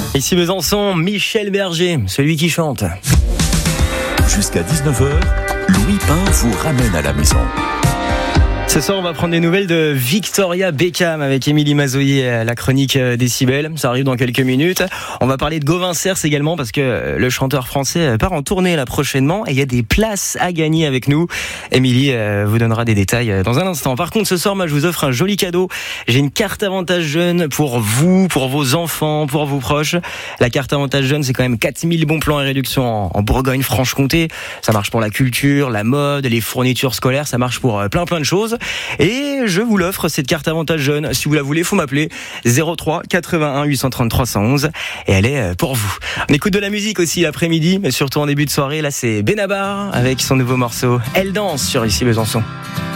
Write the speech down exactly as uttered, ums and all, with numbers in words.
Ici Besançon, Michel Berger, celui qui chante. Jusqu'à dix-neuf heures, Louis Pain vous ramène à la maison. Ce soir, on va prendre des nouvelles de Victoria Beckham avec Émilie Mazoyer à la chronique Décibel. Ça arrive dans quelques minutes. On va parler de Gauvin Cers également parce que le chanteur français part en tournée là prochainement et il y a des places à gagner avec nous. Émilie vous donnera des détails dans un instant. Par contre, ce soir, moi, je vous offre un joli cadeau. J'ai une carte Avantage Jeune pour vous, pour vos enfants, pour vos proches. La carte Avantage Jeune, c'est quand même quatre mille bons plans et réductions en Bourgogne-Franche-Comté. Ça marche pour la culture, la mode, les fournitures scolaires. Ça marche pour plein plein de choses. Et je vous l'offre, cette carte Avantage Jeune. Si vous la voulez, faut m'appeler zéro trois quatre-vingt-un huit cent trente trois cent onze et elle est pour vous. On écoute de la musique aussi l'après-midi, mais surtout en début de soirée. Là, c'est Benabar avec son nouveau morceau Elle danse sur Ici Besançon.